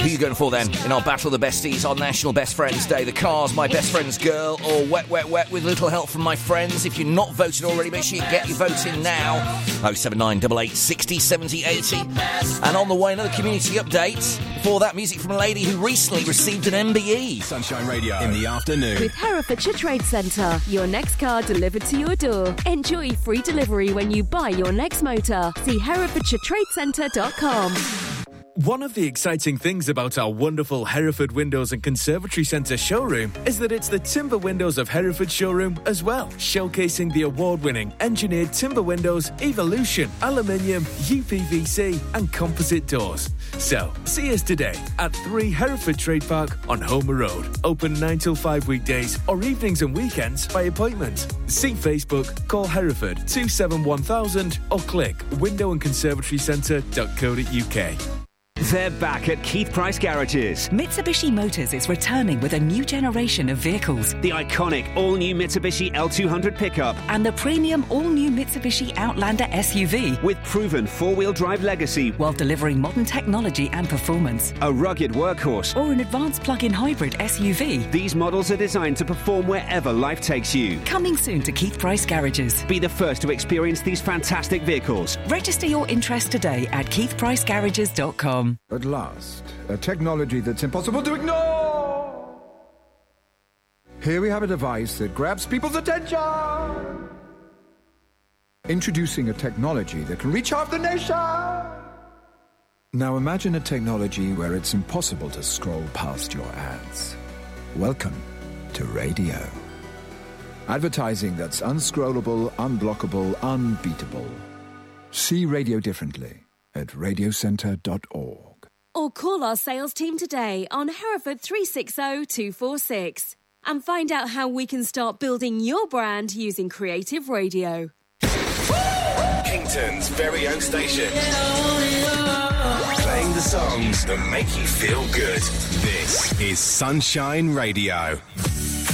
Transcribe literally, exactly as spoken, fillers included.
Who are you going for then in our Battle of the Besties on National Best Friends Day? The Cars, My Best Friend's Girl, or Wet, Wet, Wet with little help from my friends? If you're not voted already, make sure you get your vote in now. oh seven nine eight eight six oh seven oh eighty. And on the way, another community update. Before that, music from a lady who recently received an M B E. Sunshine Radio in the afternoon. With Herefordshire Trade Centre. Your next car delivered to your door. Enjoy free delivery when you buy your next motor. See herefordshire trade centre dot com. One of the exciting things about our wonderful Hereford Windows and Conservatory Centre showroom is that it's the Timber Windows of Hereford showroom as well, showcasing the award-winning engineered timber windows, Evolution, aluminium, U P V C and composite doors. So, see us today at three Hereford Trade Park on Homer Road. Open nine till five weekdays or evenings and weekends by appointment. See Facebook, call Hereford two seven one thousand or click window and conservatory centre dot co dot uk. They're back at Keith Price Garages. Mitsubishi Motors is returning with a new generation of vehicles. The iconic all-new Mitsubishi L two hundred pickup. And the premium all-new Mitsubishi Outlander S U V. With proven four-wheel drive legacy. While delivering modern technology and performance. A rugged workhorse. Or an advanced plug-in hybrid S U V. These models are designed to perform wherever life takes you. Coming soon to Keith Price Garages. Be the first to experience these fantastic vehicles. Register your interest today at keith price garages dot com. At last, a technology that's impossible to ignore. Here we have a device that grabs people's attention. Introducing a technology that can reach half the nation. Now imagine a technology where it's impossible to scroll past your ads. Welcome to radio. Advertising that's unscrollable, unblockable, unbeatable. See radio differently at radio centre dot org. Or call our sales team today on Hereford three six zero two four six and find out how we can start building your brand using creative radio. Kington's very own station. Playing the songs that make you feel good. This is Sunshine Radio.